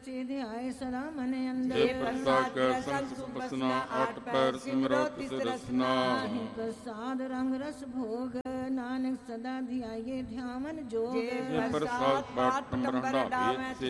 ਸੇ ਧਿਆਏ ਸਦਾ ਮਨ ਅੰਦਰ। ਜੇ ਪ੍ਰਸਾਦ ਕੈ ਸੰਗ ਸੁਪਸਨਾ, ਆਠ ਪੈਰ ਸਿਮਰੋ ਤਿਸ ਰਸਨਾ। ਪ੍ਰਸਾਦ ਰੰਗ ਰਸ ਭੋਗ, ਨਾਨਕ ਸਦਾ ਧਿਆਏ ਧਿਆਵਨ ਜੋਗ। ਜੇ ਪ੍ਰਸਾਦ ਪਾਠ ਤੰਬਰਾਂ ਢਾਵੇ,